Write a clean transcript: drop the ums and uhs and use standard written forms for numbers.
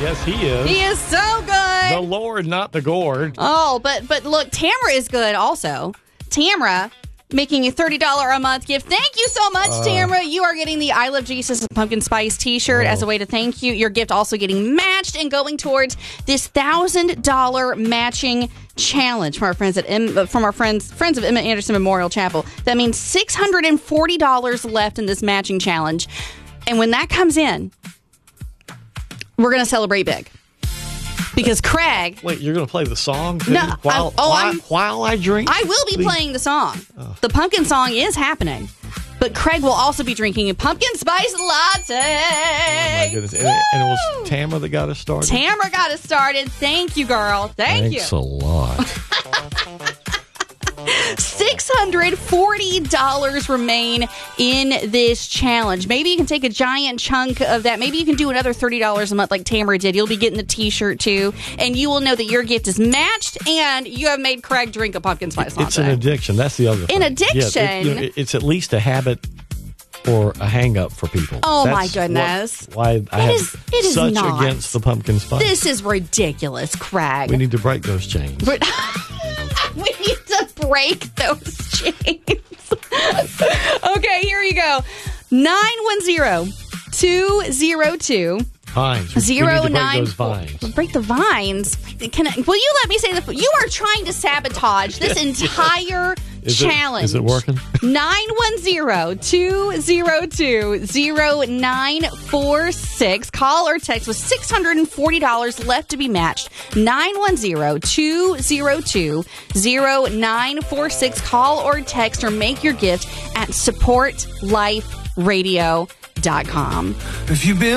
Yes, he is. He is so good. The Lord, not the gourd. Oh, but look, Tamara is good also. Tamara making a $30 a month gift. Thank you so much, Tamara. You are getting the I Love Jesus Pumpkin Spice t-shirt as a way to thank you. Your gift also getting matched and going towards this $1,000 matching challenge from our friends at friends of Emma Anderson Memorial Chapel. That means $640 left in this matching challenge. And when that comes in, we're going to celebrate big. Because Craig... Wait, you're going to play the song too? No, while I drink? I will be playing the song. Oh. The pumpkin song is happening. But Craig will also be drinking a pumpkin spice latte. Oh, my goodness. And it was Tamara that got us started? Tamara got us started. Thank you, girl. Thanks you. Thanks a lot. $640 remain in this challenge. Maybe you can take a giant chunk of that. Maybe you can do another $30 a month like Tamara did. You'll be getting the t-shirt too. And you will know that your gift is matched and you have made Craig drink a pumpkin spice latte. It's an addiction. That's the other thing. An addiction? Yeah, it's at least a habit or a hang-up for people. Oh, my goodness. Why I have such against the pumpkin spice. This is ridiculous, Craig. We need to break those chains. We need to break those chains. Okay, here you go. 910-202. Vines. 09. Break Break the those vines. vines. Will you let me say you are trying to sabotage this entire challenge. Is it working? 910-202-0946. Call or text with $640 left to be matched. 910-202-0946. Call or text or make your gift at supportliferadio.com. If you've been